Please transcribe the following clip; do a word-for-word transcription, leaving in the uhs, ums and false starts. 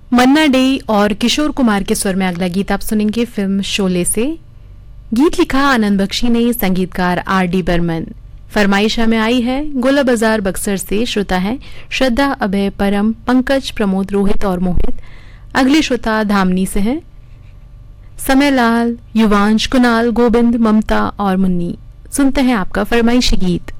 मन्ना day और किशोर कुमार के स्वर में अगला गीत आप सुनेंगे फिल्म शोले से। गीत लिखा आनंद बख्शी ने, संगीतकार आर डी बर्मन। फरमाइश में आई है गोला बाजार बक्सर से। श्रोता है श्रद्धा, अभय, परम, पंकज, प्रमोद, रोहित और मोहित। अगले श्रोता धामनी से हैं समय लाल, युवांश, कुणाल, गोविंद, ममता और मुन्नी। सुनते हैं आपका फरमाइशी गीत।